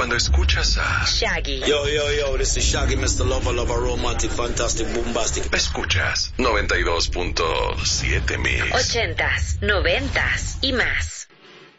cuando escuchas a Shaggy. Yo, this is Shaggy, Mr. Lover, romantic, fantastic, bombastic. Escuchas 92.7 Mix. 80s, 90s y más.